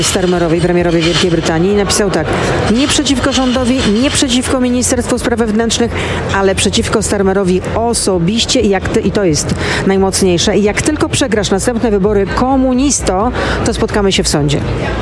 Starmerowi, premierowi Wielkiej Brytanii, napisał tak: nie przeciwko rządowi, nie przeciwko Ministerstwu Spraw Wewnętrznych, ale przeciwko Starmerowi osobiście i to jest najmocniejsze. Jak tylko przegrasz następne wybory, komunisto, to spotkamy się w sądzie.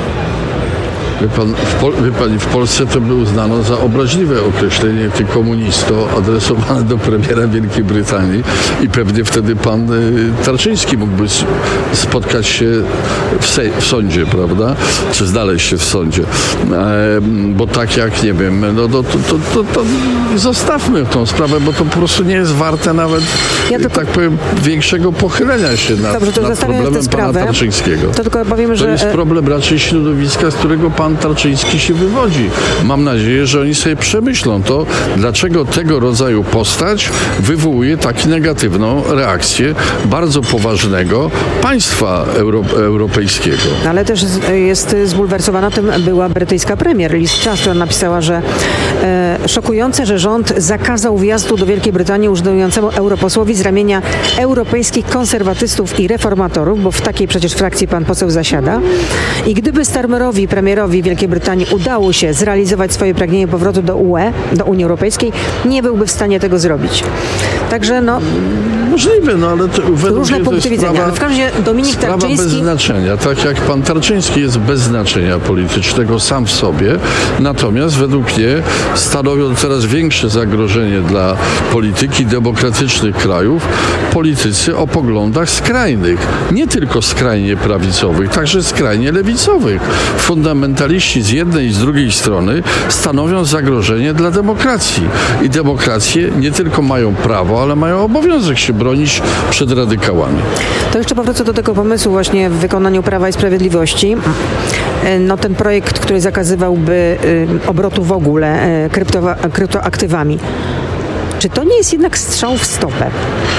Wie pani, w Polsce to by uznano za obraźliwe określenie ty komunisto adresowane do premiera Wielkiej Brytanii i pewnie wtedy pan Tarczyński mógłby spotkać się w sądzie, prawda? Czy znaleźć się w sądzie. Bo tak jak, nie wiem, to zostawmy tą sprawę, bo to po prostu nie jest warte nawet, tak powiem, większego pochylenia się nad problemem pana Tarczyńskiego. To tylko powiem, że... To jest problem raczej środowiska, z którego pan Tarczyński się wywodzi. Mam nadzieję, że oni sobie przemyślą to, dlaczego tego rodzaju postać wywołuje taką negatywną reakcję bardzo poważnego państwa europejskiego. Ale też jest zbulwersowana tym była brytyjska premier Liz Truss, która napisała, że szokujące, że rząd zakazał wjazdu do Wielkiej Brytanii urzędującemu europosłowi z ramienia europejskich konserwatystów i reformatorów, bo w takiej przecież frakcji pan poseł zasiada. I gdyby Starmerowi, premierowi Wielkiej Brytanii, udało się zrealizować swoje pragnienie powrotu do UE, do Unii Europejskiej, nie byłby w stanie tego zrobić. Także możliwe, ale to różne punkty widzenia. Ale w każdym razie Dominik Tarczyński... bez znaczenia. Tak jak pan Tarczyński jest bez znaczenia politycznego sam w sobie, natomiast według mnie stanowią coraz większe zagrożenie dla polityki demokratycznych krajów politycy o poglądach skrajnych. Nie tylko skrajnie prawicowych, także skrajnie lewicowych. Fundamentaliści z jednej i z drugiej strony stanowią zagrożenie dla demokracji. I demokracje nie tylko mają prawo, ale mają obowiązek się bronić przed radykałami. To jeszcze powrócę do tego pomysłu właśnie w wykonaniu Prawa i Sprawiedliwości. Ten projekt, który zakazywałby obrotu w ogóle kryptoaktywami. Czy to nie jest jednak strzał w stopę?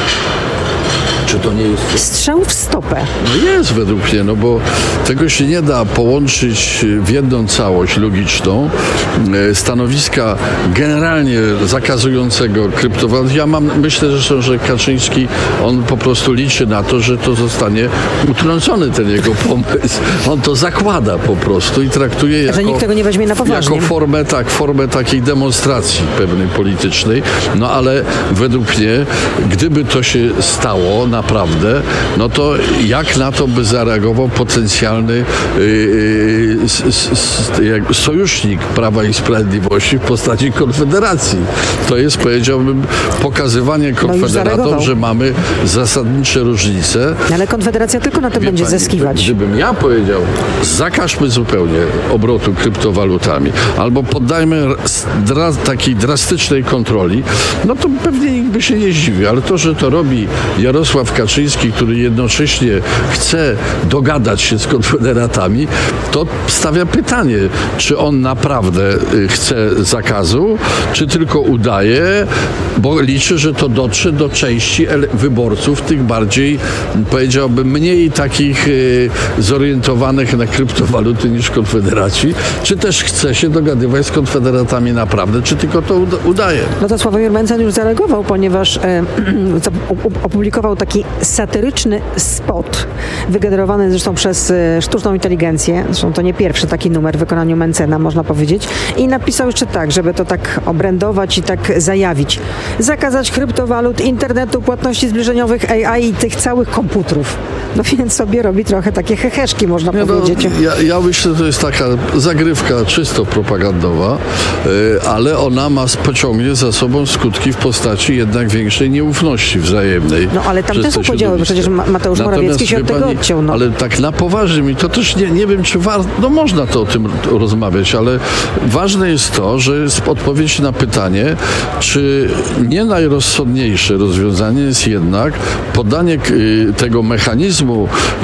Czy to nie jest... Strzał w stopę. Jest według mnie, bo tego się nie da połączyć w jedną całość logiczną. Stanowiska generalnie zakazującego kryptowalut. Myślę, że Kaczyński, on po prostu liczy na to, że to zostanie utrącony, ten jego pomysł. On to zakłada po prostu i traktuje jako... Że nikt tego nie weźmie na poważnie. Jako formę takiej demonstracji pewnej politycznej. Ale według mnie, gdyby to się stało naprawdę, to jak na to by zareagował potencjalny sojusznik Prawa i Sprawiedliwości w postaci Konfederacji. To jest, powiedziałbym, pokazywanie konfederatom, że mamy zasadnicze różnice. Ale Konfederacja tylko na to będzie zyskiwać. Gdybym ja powiedział, zakażmy zupełnie obrotu kryptowalutami, albo poddajmy takiej drastycznej kontroli, to pewnie nikt by się nie zdziwił, ale to, że to robi Jarosław Kaczyński, który jednocześnie chce dogadać się z konfederatami, to stawia pytanie, czy on naprawdę chce zakazu, czy tylko udaje, bo liczy, że to dotrze do części wyborców, tych bardziej, powiedziałbym, mniej takich zorientowanych na kryptowaluty niż konfederaci, czy też chce się dogadywać z konfederatami naprawdę, czy tylko to udaje. To Sławomir Mencen już zareagował, ponieważ opublikował taki satyryczny spot, wygenerowany zresztą przez sztuczną inteligencję. Zresztą to nie pierwszy taki numer w wykonaniu Mencena, można powiedzieć. I napisał jeszcze tak, żeby to tak obrędować i tak zajawić. Zakazać kryptowalut, internetu, płatności zbliżeniowych, AI i tych całych komputerów. Więc sobie robi trochę takie heheszki, można powiedzieć. Ja myślę, że to jest taka zagrywka czysto propagandowa, ale ona pociągnie za sobą skutki w postaci jednak większej nieufności wzajemnej. Ale tam też są podziały, bo przecież Mateusz Morawiecki się od tego odciął. Ale tak na poważnie, i to też nie wiem, czy warto, można to o tym rozmawiać, ale ważne jest to, że jest odpowiedź na pytanie, czy nie najrozsądniejsze rozwiązanie jest jednak podanie tego mechanizmu,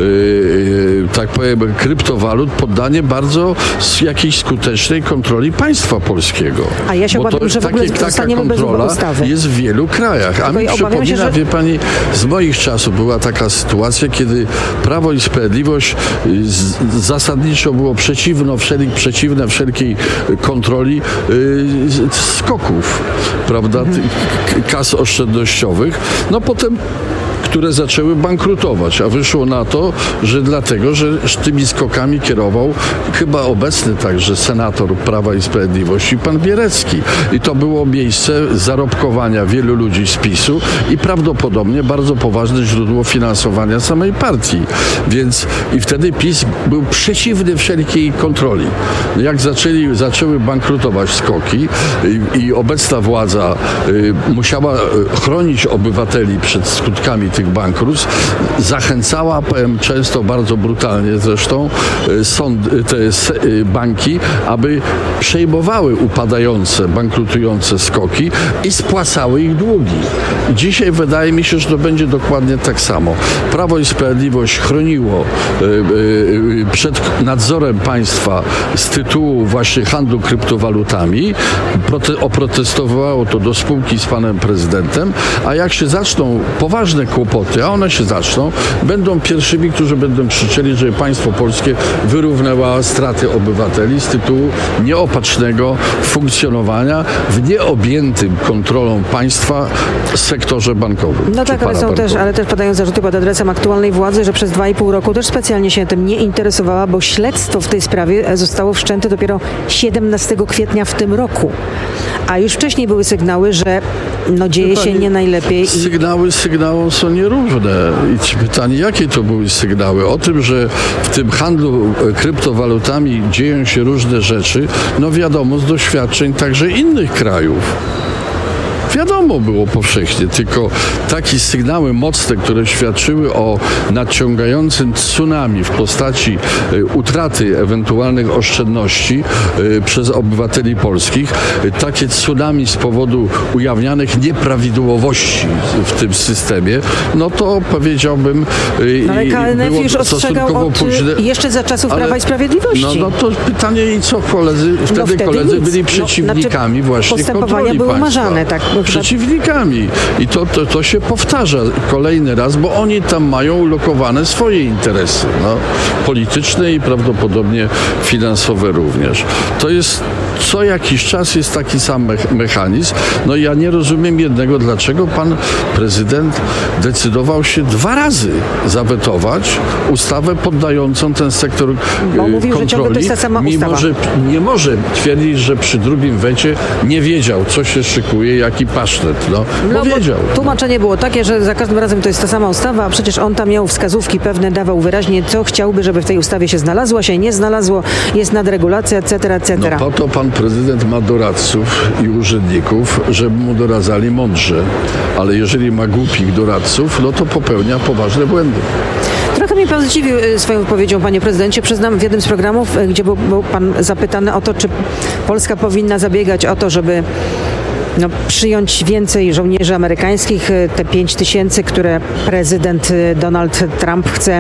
tak powiem, kryptowalut, poddanie bardzo jakiejś skutecznej kontroli państwa polskiego. A ja się obawiam, że w ogóle zostaniemy bez ustawy. Jest w wielu krajach. A mi przypomina, wie pani, z moich czasów była taka sytuacja, kiedy Prawo i Sprawiedliwość zasadniczo było przeciwne wszelkiej kontroli skoków, prawda, kas oszczędnościowych. Potem które zaczęły bankrutować, a wyszło na to, że dlatego, że tymi skokami kierował chyba obecny także senator Prawa i Sprawiedliwości, pan Bierecki. I to było miejsce zarobkowania wielu ludzi z PiS-u i prawdopodobnie bardzo poważne źródło finansowania samej partii. Więc i wtedy PiS był przeciwny wszelkiej kontroli. Jak zaczęły bankrutować skoki i obecna władza musiała chronić obywateli przed skutkami tych bankructw, zachęcała, powiem często bardzo brutalnie zresztą, banki, aby przejmowały upadające, bankrutujące skoki i spłacały ich długi. Dzisiaj wydaje mi się, że to będzie dokładnie tak samo. Prawo i Sprawiedliwość chroniło przed nadzorem państwa z tytułu właśnie handlu kryptowalutami, oprotestowało to do spółki z panem prezydentem, a jak się zaczną poważne kłopoty, a one się zaczną, będą pierwszymi, którzy będą krzyczeli, że państwo polskie wyrównało straty obywateli z tytułu nieopatrznego funkcjonowania w nieobjętym kontrolą państwa sektorze bankowym. No tak, ale też padają zarzuty pod adresem aktualnej władzy, że przez 2,5 roku też specjalnie się tym nie interesowała, bo śledztwo w tej sprawie zostało wszczęte dopiero 17 kwietnia w tym roku. A już wcześniej były sygnały, że dzieje się nie najlepiej. Sygnały są nierówne. I pytanie, jakie to były sygnały? O tym, że w tym handlu kryptowalutami dzieją się różne rzeczy, wiadomo z doświadczeń także innych krajów. Wiadomo było powszechnie, tylko takie sygnały mocne, które świadczyły o nadciągającym tsunami w postaci utraty ewentualnych oszczędności przez obywateli polskich, takie tsunami z powodu ujawnianych nieprawidłowości w tym systemie, to powiedziałbym ale KNF już ostrzegał jeszcze za czasów Prawa i Sprawiedliwości. To pytanie i co koledzy? Wtedy koledzy byli przeciwnikami właśnie postępowania były umarzane, tak? Przeciwnikami. I to się powtarza kolejny raz, bo oni tam mają ulokowane swoje interesy, polityczne i prawdopodobnie finansowe również. To jest co jakiś czas jest taki sam mechanizm. Ja nie rozumiem jednego, dlaczego pan prezydent decydował się 2 razy zawetować ustawę poddającą ten sektor mówił, kontroli, że to jest ta sama mimo ustawa. że nie może twierdzić, że przy drugim wecie nie wiedział, co się szykuje, jaki pasztet. Wiedział. Tłumaczenie było takie, że za każdym razem to jest ta sama ustawa, a przecież on tam miał wskazówki pewne, dawał wyraźnie, co chciałby, żeby w tej ustawie się znalazło, się nie znalazło, jest nadregulacja, etc., etc. Po to pan prezydent ma doradców i urzędników, żeby mu doradzali mądrze, ale jeżeli ma głupich doradców, to popełnia poważne błędy. Trochę mnie pan zdziwił swoją wypowiedzią, panie prezydencie. Przyznam, w jednym z programów, gdzie był pan zapytany o to, czy Polska powinna zabiegać o to, żeby przyjąć więcej żołnierzy amerykańskich, te 5000, które prezydent Donald Trump chce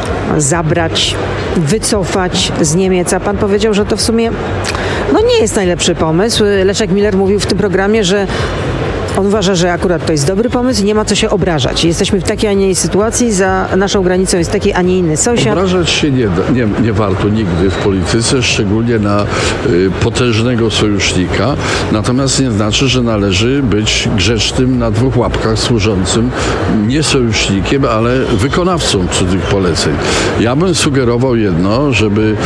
zabrać, wycofać z Niemiec. A pan powiedział, że to w sumie nie jest najlepszy pomysł. Leszek Miller mówił w tym programie, że on uważa, że akurat to jest dobry pomysł i nie ma co się obrażać. Jesteśmy w takiej, a nie innej sytuacji, za naszą granicą jest taki, a nie inny sąsiad. Obrażać się nie warto nigdy w polityce, szczególnie na potężnego sojusznika. Natomiast nie znaczy, że należy być grzecznym na 2 łapkach, służącym nie sojusznikiem, ale wykonawcą cudzych poleceń. Ja bym sugerował jedno, żeby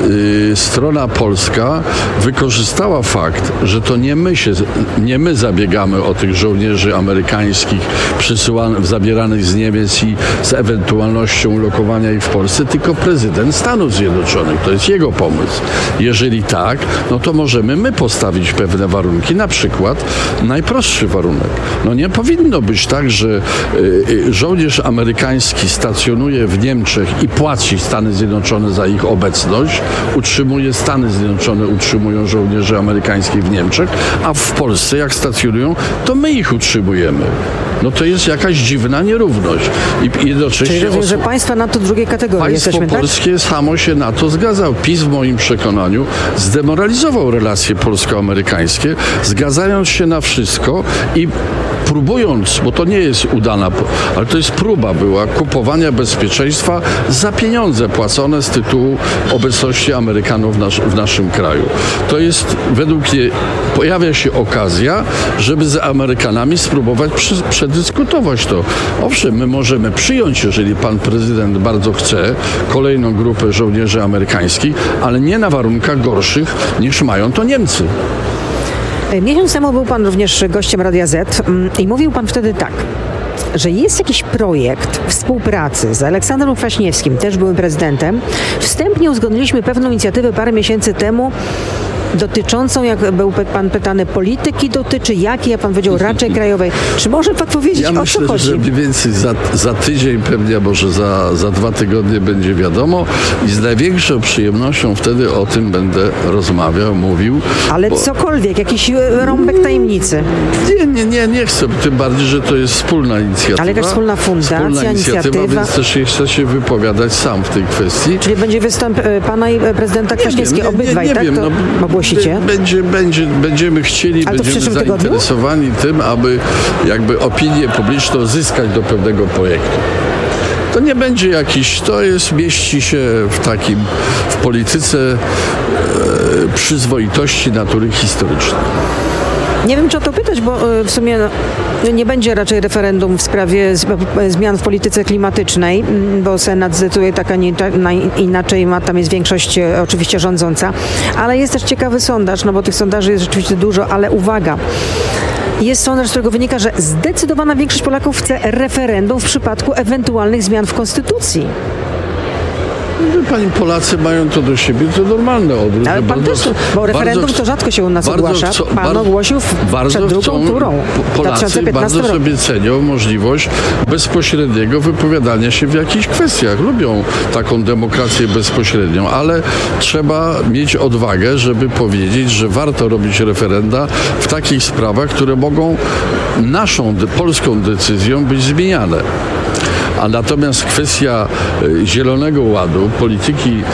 strona polska wykorzystała fakt, że to nie my zabiegamy o tych żołnierzy amerykańskich zabieranych z Niemiec i z ewentualnością ulokowania ich w Polsce, tylko prezydent Stanów Zjednoczonych. To jest jego pomysł. Jeżeli tak, to możemy my postawić pewne warunki. Na przykład najprostszy warunek. Nie powinno być tak, że żołnierz amerykański stacjonuje w Niemczech i płaci Stany Zjednoczone za ich obecność, Stany Zjednoczone utrzymują żołnierzy amerykańskich w Niemczech, a w Polsce jak stacjonują, to my ich utrzymujemy. To jest jakaś dziwna nierówność. I jednocześnie czyli rozumiem, że państwa NATO drugiej kategorii państwo jesteśmy, polskie samo się na to zgadzał. PiS w moim przekonaniu zdemoralizował relacje polsko-amerykańskie, zgadzając się na wszystko i próbując, bo to nie jest udana, ale to jest próba była kupowania bezpieczeństwa za pieniądze płacone z tytułu obecności amerykańskiej Amerykanów w naszym kraju. To jest, według mnie, pojawia się okazja, żeby z Amerykanami spróbować przedyskutować to. Owszem, my możemy przyjąć, jeżeli pan prezydent bardzo chce, kolejną grupę żołnierzy amerykańskich, ale nie na warunkach gorszych, niż mają to Niemcy. Miesiąc temu był pan również gościem Radia Z i mówił pan wtedy tak, że jest jakiś projekt współpracy z Aleksandrem Kwaśniewskim, też byłym prezydentem. Wstępnie uzgodniliśmy pewną inicjatywę parę miesięcy temu dotyczącą, jak był pan pytany, polityki dotyczy jakiej, jak pan powiedział, raczej krajowej. Czy może pan powiedzieć, o co chodzi? Że mniej więcej za tydzień pewnie, może za 2 tygodnie będzie wiadomo i z największą przyjemnością wtedy o tym będę rozmawiał, mówił. Ale cokolwiek, jakiś rąbek tajemnicy. Nie chcę, tym bardziej, że to jest wspólna inicjatywa. Ale jakaś wspólna fundacja, inicjatywa. Więc też chcę się wypowiadać sam w tej kwestii. Czyli będzie występ pana i prezydenta Kwaśniewskiego, obydwaj, tak? Wiem, ogłosicie? Będziemy chcieli, będziemy zainteresowani tym, aby jakby opinię publiczną zyskać do pewnego projektu. To nie będzie jakiś, mieści się w polityce przyzwoitości natury historycznej. Nie wiem, czy o to pytać, bo w sumie nie będzie raczej referendum w sprawie zmian w polityce klimatycznej, bo Senat zdecyduje tak, a nie inaczej, tam jest większość oczywiście rządząca, ale jest też ciekawy sondaż, no bo tych sondaży jest rzeczywiście dużo, ale uwaga, jest sondaż, z którego wynika, że zdecydowana większość Polaków chce referendum w przypadku ewentualnych zmian w konstytucji. Pani, Polacy mają to do siebie, to normalne odwrót. Ale pan też, bo referendum to rzadko się u nas ogłasza. Pan ogłosił przed drugą turą w 2015 bardzo roku. sobie cenią możliwość bezpośredniego wypowiadania się w jakichś kwestiach. Lubią taką demokrację bezpośrednią, ale trzeba mieć odwagę, żeby powiedzieć, że warto robić referenda w takich sprawach, które mogą naszą polską decyzją być zmieniane. A natomiast kwestia Zielonego Ładu, polityki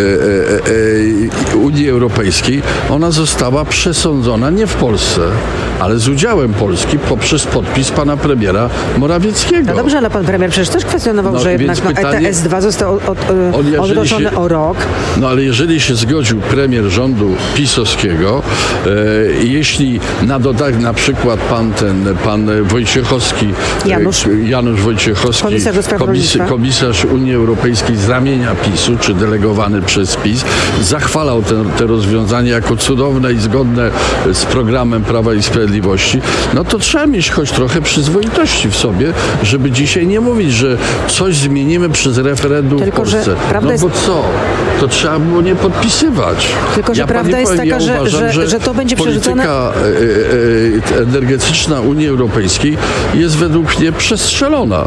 Unii Europejskiej, ona została przesądzona nie w Polsce, ale z udziałem Polski poprzez podpis pana premiera Morawieckiego. No dobrze, ale pan premier przecież też kwestionował, że jednak ETS-2 został odroczony o rok. No ale jeżeli się zgodził premier rządu pisowskiego, jeśli na dodatek na przykład pan Wojciechowski, Janusz Wojciechowski, komisarz Unii Europejskiej z ramienia PiS-u, czy delegowany przez PiS, zachwalał te rozwiązania jako cudowne i zgodne z programem Prawa i Sprawiedliwości, no to trzeba mieć choć trochę przyzwoitości w sobie, żeby dzisiaj nie mówić, że coś zmienimy przez referendum w Polsce. Bo co? To trzeba było nie podpisywać. Tylko, że prawda jest taka, że to będzie przerzucone. Polityka energetyczna Unii Europejskiej jest według mnie przestrzelona.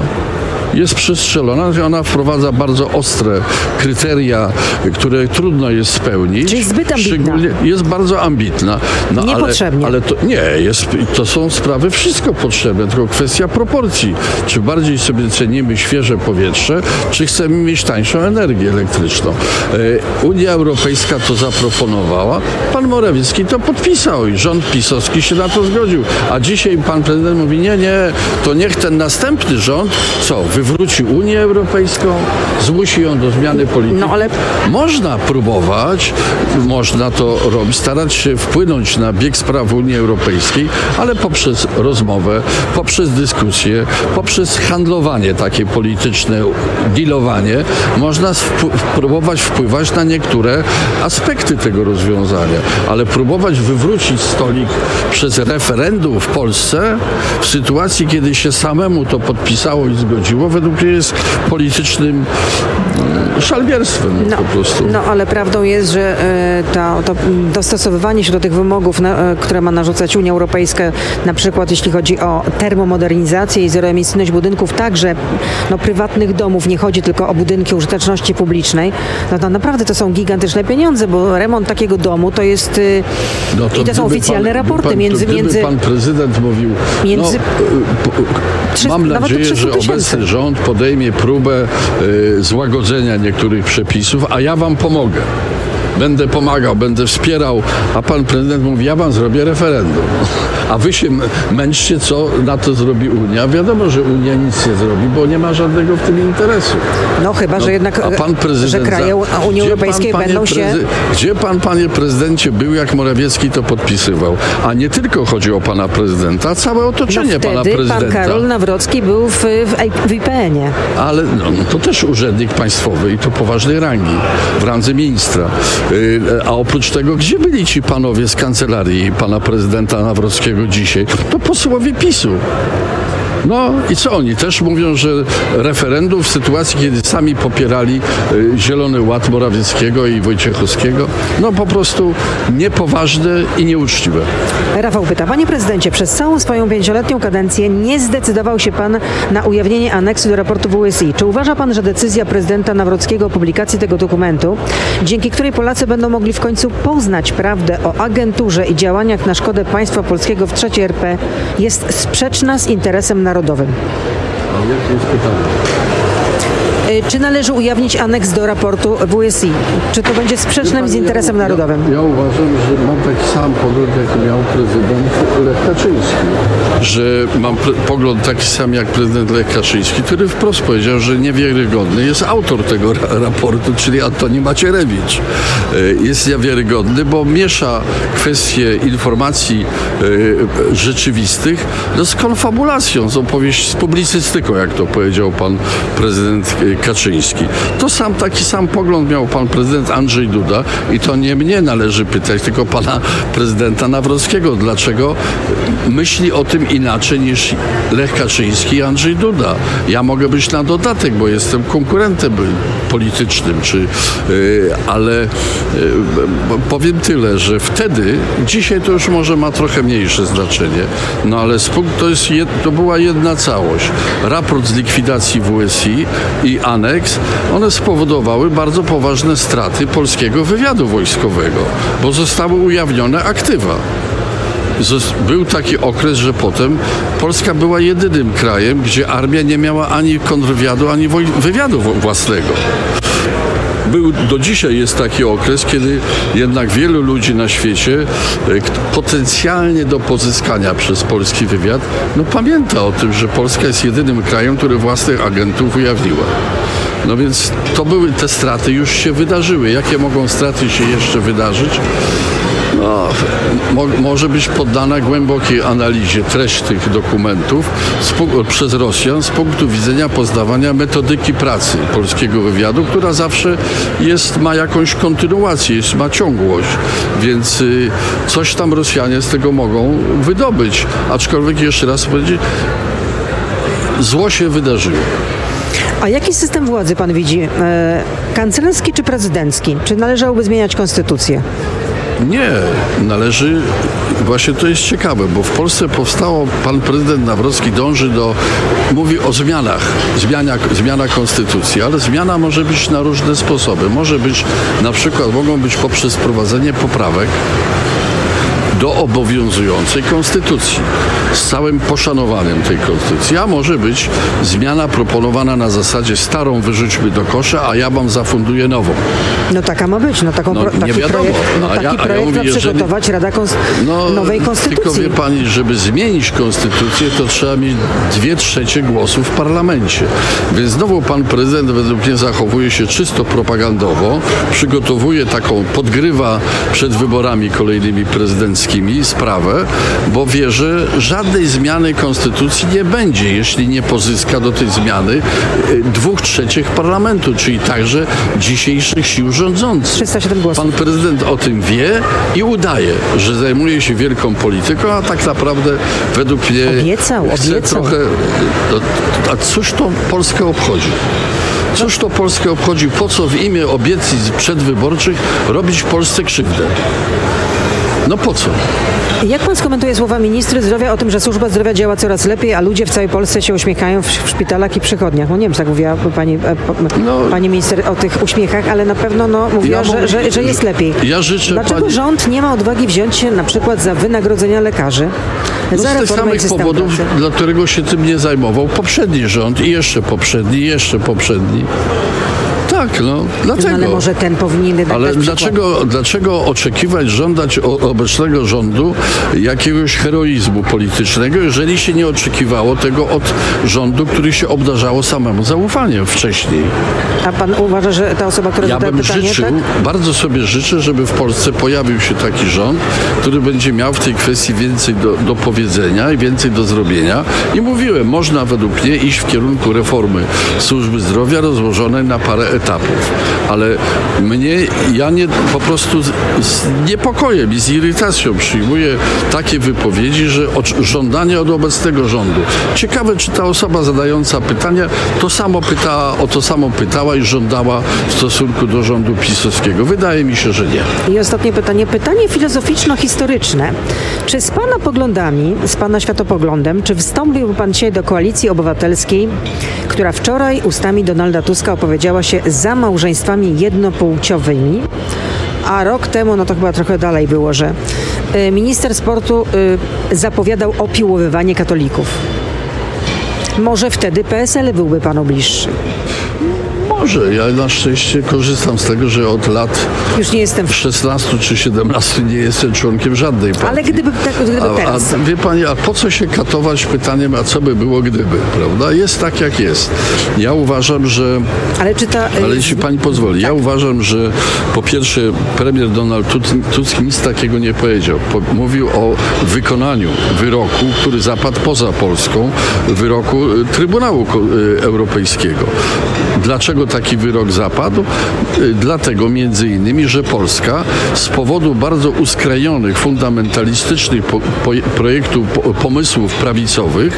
Ona wprowadza bardzo ostre kryteria, które trudno jest spełnić. Czyli zbyt ambitna. Jest bardzo ambitna. No, niepotrzebnie. Ale to są sprawy wszystko potrzebne, tylko kwestia proporcji. Czy bardziej sobie cenimy świeże powietrze, czy chcemy mieć tańszą energię elektryczną. Unia Europejska to zaproponowała, pan Morawiecki to podpisał i rząd pisowski się na to zgodził. A dzisiaj pan prezydent mówi, nie, to niech ten następny rząd, wywróci Unię Europejską, zmusi ją do zmiany polityki. No, ale można próbować, można to robić, starać się wpłynąć na bieg spraw Unii Europejskiej, ale poprzez rozmowę, poprzez dyskusję, poprzez handlowanie takie polityczne, dealowanie, można próbować wpływać na niektóre aspekty tego rozwiązania. Ale próbować wywrócić stolik przez referendum w Polsce w sytuacji, kiedy się samemu to podpisało i zgodziło, według mnie jest politycznym szalbierstwem po prostu. No ale prawdą jest, że to dostosowywanie się do tych wymogów, które ma narzucać Unia Europejska, na przykład jeśli chodzi o termomodernizację i zeroemisyjność budynków, także prywatnych domów, nie chodzi tylko o budynki użyteczności publicznej, to naprawdę to są gigantyczne pieniądze, bo remont takiego domu to jest i to są oficjalne raporty. Gdyby pan prezydent mówił, mam nadzieję, że obecny rząd podejmie próbę złagodzenia niektórych przepisów, a ja wam pomogę. Będę pomagał, będę wspierał, a pan prezydent mówi, ja wam zrobię referendum. A wy się męczcie, co na to zrobi Unia. Wiadomo, że Unia nic nie zrobi, bo nie ma żadnego w tym interesu. No chyba, że jednak A pan prezydent, że kraje Unii Europejskiej będą się... Gdzie pan, panie prezydencie, był, jak Morawiecki to podpisywał? A nie tylko chodzi o pana prezydenta, a całe otoczenie pana prezydenta. Pan Karol Nawrocki był w IPN-ie. Ale to też urzędnik państwowy i to poważnej rangi, w randze ministra. A oprócz tego, gdzie byli ci panowie z kancelarii pana prezydenta Nawrockiego dzisiaj? To posłowie PiS-u. No i co oni? Też mówią, że referendum w sytuacji, kiedy sami popierali Zielony Ład Morawieckiego i Wojciechowskiego, no po prostu niepoważne i nieuczciwe. Rafał pyta, panie prezydencie, przez całą swoją 5-letnią kadencję nie zdecydował się pan na ujawnienie aneksu do raportu WSI. Czy uważa pan, że decyzja prezydenta Nawrockiego o publikacji tego dokumentu, dzięki której Polacy będą mogli w końcu poznać prawdę o agenturze i działaniach na szkodę państwa polskiego w III RP, jest sprzeczna z interesem narodowym? A jakie jest pytanie? Czy należy ujawnić aneks do raportu WSI? Czy to będzie sprzeczne z interesem narodowym? Ja uważam, że mam taki sam pogląd, jaki miał prezydent Lech Kaczyński. Że mam pogląd taki sam jak prezydent Lech Kaczyński, który wprost powiedział, że niewiarygodny jest autor tego raportu, czyli Antoni Macierewicz. Jest niewiarygodny, bo miesza kwestie informacji rzeczywistych z konfabulacją, z publicystyką, jak to powiedział pan prezydent Kaczyński. Taki sam pogląd miał pan prezydent Andrzej Duda i to nie mnie należy pytać, tylko pana prezydenta Nawrockiego. Dlaczego myśli o tym inaczej niż Lech Kaczyński i Andrzej Duda? Ja mogę być na dodatek, bo jestem konkurentem politycznym, ale powiem tyle, że wtedy, dzisiaj to już może ma trochę mniejsze znaczenie, no ale to była jedna całość. Raport z likwidacji WSI i aneks, one spowodowały bardzo poważne straty polskiego wywiadu wojskowego, bo zostały ujawnione aktywa. Był taki okres, że potem Polska była jedynym krajem, gdzie armia nie miała ani kontrwywiadu, ani wywiadu własnego. Do dzisiaj jest taki okres, kiedy jednak wielu ludzi na świecie potencjalnie do pozyskania przez polski wywiad pamięta o tym, że Polska jest jedynym krajem, który własnych agentów ujawniła. No więc te straty już się wydarzyły. Jakie mogą straty się jeszcze wydarzyć? Może być poddana głębokiej analizie treść tych dokumentów przez Rosjan z punktu widzenia poznawania metodyki pracy polskiego wywiadu, która zawsze ma jakąś kontynuację, ma ciągłość, więc coś tam Rosjanie z tego mogą wydobyć. Aczkolwiek jeszcze raz powiedzieć, zło się wydarzyło. A jaki system władzy pan widzi? Kanclerski czy prezydencki? Czy należałoby zmieniać konstytucję? Nie, należy, właśnie to jest ciekawe, bo w Polsce powstało, pan prezydent Nawrocki mówi o zmiana konstytucji, ale zmiana może być na różne sposoby. Mogą być poprzez wprowadzenie poprawek do obowiązującej konstytucji z całym poszanowaniem tej konstytucji, a może być zmiana proponowana na zasadzie starą wyrzućmy do kosza, a ja wam zafunduję nową. No taka ma być, taki projekt ma przygotować Rada nowej konstytucji. Tylko wie pani, żeby zmienić konstytucję, to trzeba mieć 2/3 głosów w parlamencie. Więc znowu pan prezydent według mnie zachowuje się czysto propagandowo, podgrywa przed wyborami kolejnymi prezydenckimi sprawę, bo wie, że żadnej zmiany konstytucji nie będzie, jeśli nie pozyska do tej zmiany 2/3 parlamentu, czyli także dzisiejszych sił rządzących. 307 głosów. Pan prezydent o tym wie i udaje, że zajmuje się wielką polityką, a tak naprawdę według mnie obiecał. trochę... A cóż to Polskę obchodzi? Cóż to Polskę obchodzi? Po co w imię obietnic przedwyborczych robić Polsce krzywdę? No po co? Jak pan skomentuje słowa ministry zdrowia o tym, że służba zdrowia działa coraz lepiej, a ludzie w całej Polsce się uśmiechają w szpitalach i przychodniach? No nie wiem, tak mówiła pani minister o tych uśmiechach, ale na pewno mówiła, że jest lepiej. Dlaczego rząd nie ma odwagi wziąć się na przykład za wynagrodzenia lekarzy? Za z tych samych powodów, dla którego się tym nie zajmował poprzedni rząd i jeszcze poprzedni. tak, no dlatego. No, ale może ten powinien jednak Ale dać przykład. dlaczego oczekiwać, żądać od obecnego rządu jakiegoś heroizmu politycznego, jeżeli się nie oczekiwało tego od rządu, który się obdarzało samemu zaufaniem wcześniej? A pan uważa, że ta osoba, która Ja zadała bym pytanie, życzył, tak? bardzo sobie życzę, żeby w Polsce pojawił się taki rząd, który będzie miał w tej kwestii więcej do powiedzenia i więcej do zrobienia. I mówiłem, można według mnie iść w kierunku reformy służby zdrowia rozłożonej na parę etapów. Ale po prostu z niepokojem i z irytacją przyjmuję takie wypowiedzi, że żądanie od obecnego rządu. Ciekawe, czy ta osoba zadająca pytania o to samo pytała i żądała w stosunku do rządu pisowskiego. Wydaje mi się, że nie. I ostatnie pytanie. Pytanie filozoficzno-historyczne. Czy z pana poglądami, z pana światopoglądem, czy wstąpiłby pan dzisiaj do Koalicji Obywatelskiej, która wczoraj ustami Donalda Tuska opowiedziała się za małżeństwami jednopłciowymi, a rok temu, no to chyba trochę dalej było, że minister sportu zapowiadał opiłowywanie katolików. Może wtedy PSL byłby panu bliższy. Może. Ja na szczęście korzystam z tego, że od lat Już nie jestem 16 czy 17 nie jestem członkiem żadnej partii. Ale gdyby teraz. A wie pani, a po co się katować pytaniem, a co by było gdyby, prawda? Jest tak, jak jest. Ja uważam, że... Ale jeśli pani pozwoli, ja uważam, że po pierwsze premier Donald Tusk nic takiego nie powiedział. Mówił o wykonaniu wyroku, który zapadł poza Polską, wyroku Trybunału Europejskiego. Dlaczego taki wyrok zapadł? Dlatego między innymi, że Polska z powodu bardzo uskrajonych, fundamentalistycznych pomysłów prawicowych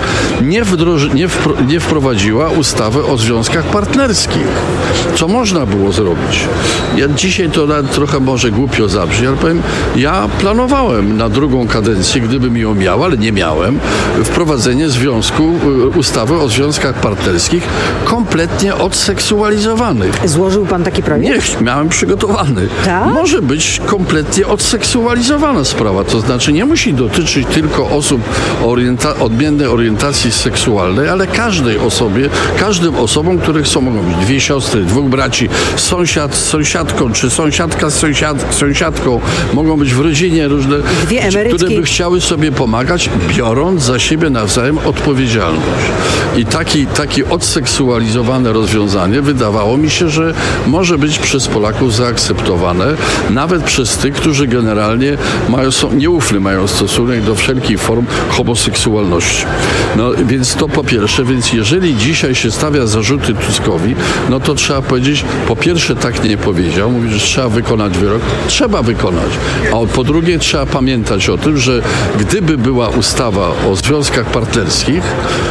nie wprowadziła ustawy o związkach partnerskich. Co można było zrobić? Ja dzisiaj to nawet trochę może głupio zabrzmi, ale powiem, ja planowałem na drugą kadencję, gdybym ją miał, ale nie miałem, wprowadzenie ustawy o związkach partnerskich kompletnie odseksualizowanych. Złożył pan taki projekt? Nie, miałem przygotowany. Tak? Może być kompletnie odseksualizowana sprawa, to znaczy nie musi dotyczyć tylko osób o odmiennej orientacji seksualnej, ale każdym osobom, które mogą być dwie siostry, dwóch braci, sąsiad z sąsiadką, czy sąsiadka z sąsiadką, mogą być w rodzinie różne, które by chciały sobie pomagać, biorąc za siebie nawzajem odpowiedzialność. I takie odseksualizowane rozwiązanie wydawało mi się, że może być przez Polaków zaakceptowane, nawet przez tych, którzy generalnie są nieufny, mają stosunek do wszelkich form homoseksualności. No więc to po pierwsze, więc jeżeli dzisiaj się stawia zarzuty Tuskowi, no to trzeba powiedzieć, po pierwsze tak nie powiedział, mówi, że trzeba wykonać wyrok, trzeba wykonać, a po drugie trzeba pamiętać o tym, że gdyby była ustawa o związkach partnerskich,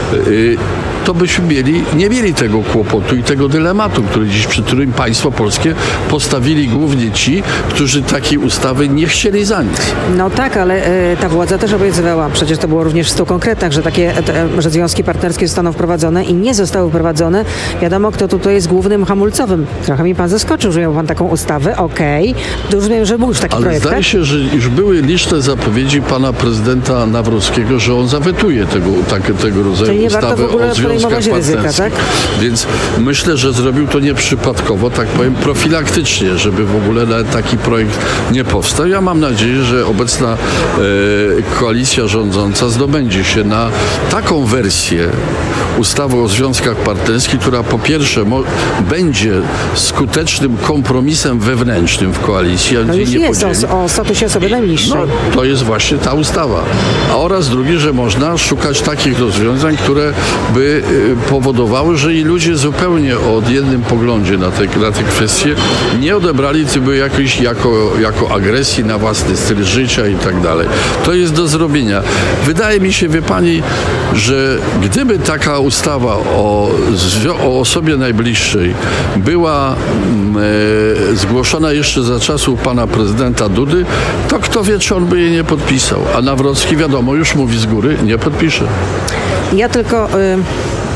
to byśmy nie mieli tego kłopotu i tego dylematu, przed którym państwo polskie postawili głównie ci, którzy takiej ustawy nie chcieli za nic. No tak, ale ta władza też obiecywała, przecież to było również w 100 konkretach, że związki partnerskie zostaną wprowadzone i nie zostały wprowadzone. Wiadomo, kto tutaj jest głównym hamulcowym. Trochę mi pan zaskoczył, że miał pan taką ustawę, okej. Rozumiem, że był już taki projekt, zdaje się, że już były liczne zapowiedzi pana prezydenta Nawrockiego, że on zawetuje tego rodzaju ustawy o związkach partnerskich. Tak? Więc myślę, że zrobił to nieprzypadkowo, tak powiem, profilaktycznie, żeby w ogóle nawet taki projekt nie powstał. Ja mam nadzieję, że obecna koalicja rządząca zdobędzie się na taką wersję ustawy o związkach partnerskich, która po pierwsze będzie skutecznym kompromisem wewnętrznym w koalicji. No już jest o statusie osoby najbliższej. No, to jest właśnie ta ustawa. Oraz drugie, że można szukać takich rozwiązań, które by powodowały, że i ludzie zupełnie o odmiennym poglądzie na te kwestie nie odebrali tego jako agresji na własny styl życia i tak dalej. To jest do zrobienia. Wydaje mi się, wie pani, że gdyby taka ustawa o osobie najbliższej była zgłoszona jeszcze za czasów pana prezydenta Dudy, to kto wie, czy on by jej nie podpisał. A Nawrocki, wiadomo, już mówi z góry, nie podpisze. Ja tylko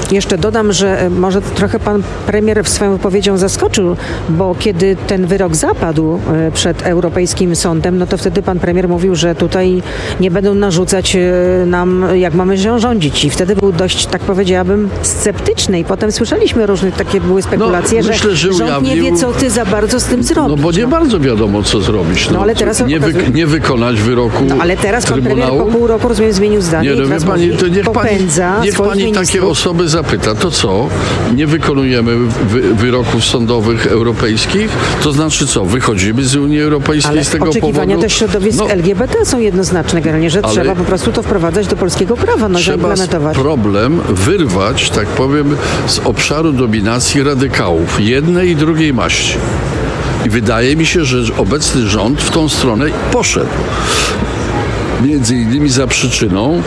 Jeszcze dodam, że może trochę pan premier swoją wypowiedzią zaskoczył, bo kiedy ten wyrok zapadł przed Europejskim Sądem, no to wtedy pan premier mówił, że tutaj nie będą narzucać nam, jak mamy się rządzić. I wtedy był dość, tak powiedziałabym, sceptyczny. I potem słyszeliśmy różne takie były spekulacje, myślę, że rząd nie wie, co ty za bardzo z tym zrobić. No bo nie bardzo wiadomo, co zrobić. No, ale teraz nie wykonać wyroku ale teraz pan premier Trybunału. Po pół roku, rozumiem, zmienił zdanie i teraz pani, to niech pani takie ministrów. osoby zapyta, to co? Nie wykonujemy wyroków sądowych europejskich? To znaczy co? Wychodzimy z Unii Europejskiej Ale z tego oczekiwania powodu? też środowisk LGBT są jednoznaczne generalnie, że trzeba po prostu to wprowadzać do polskiego prawa, Trzeba zaimplementować. problem wyrwać, tak powiem, z obszaru dominacji radykałów jednej i drugiej maści. I wydaje mi się, że obecny rząd w tą stronę poszedł. Między innymi za przyczyną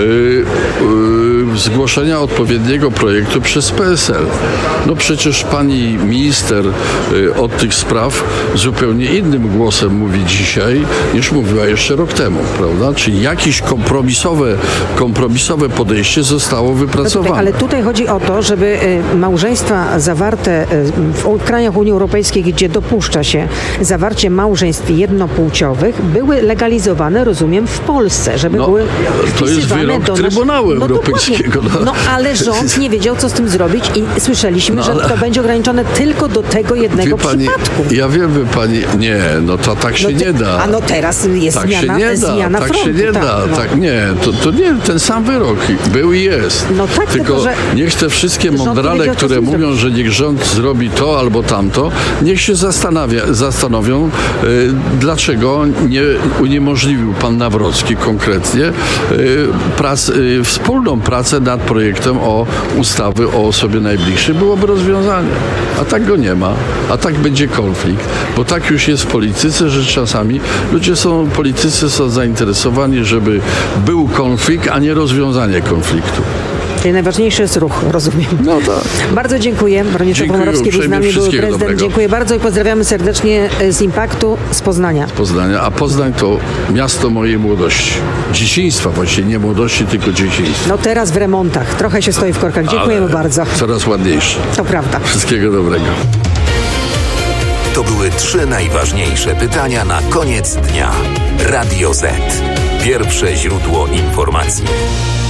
zgłoszenia odpowiedniego projektu przez PSL. No przecież pani minister od tych spraw zupełnie innym głosem mówi dzisiaj, niż mówiła jeszcze rok temu, prawda? Czyli jakieś kompromisowe podejście zostało wypracowane. Ale tutaj chodzi o to, żeby małżeństwa zawarte w krajach Unii Europejskiej, gdzie dopuszcza się zawarcie małżeństw jednopłciowych, były legalizowane, rozumiem, w Polsce, żeby były to jest wpisywane wyrok do Trybunału Europejskiego. No ale rząd nie wiedział, co z tym zrobić i słyszeliśmy, że to będzie ograniczone tylko do tego jednego przypadku. Ja wiem, pani, nie, no to tak się nie da. A no teraz jest tak zmiana tak frontu. się nie da. No. Tak, nie, to nie, ten sam wyrok był i jest. No tak, tylko że niech te wszystkie rząd mądrale, wiedział, co z które tym mówią, zrobić. że niech rząd zrobi to albo tamto, niech się zastanowią, dlaczego nie uniemożliwił pan Nawrocki konkretnie wspólną pracę nad projektem o ustawy o osobie najbliższej. Byłoby rozwiązanie. A tak go nie ma. A tak będzie konflikt. Bo tak już jest w polityce, że czasami politycy są zainteresowani, żeby był konflikt, a nie rozwiązanie konfliktu. Czyli najważniejszy jest ruch, rozumiem. No tak. Bardzo dziękuję. Bronisław Komorowski był z nami, był prezydent. Dobrego. Dziękuję bardzo i pozdrawiamy serdecznie z Impaktu z Poznania. A Poznań to miasto mojej młodości. Dzieciństwa właściwie, nie młodości, tylko dzieciństwa. No teraz w remontach. Trochę się stoi w korkach. Dziękujemy bardzo. Coraz ładniejsze. To prawda. Wszystkiego dobrego. To były 3 najważniejsze pytania na koniec dnia. Radio Z. Pierwsze źródło informacji.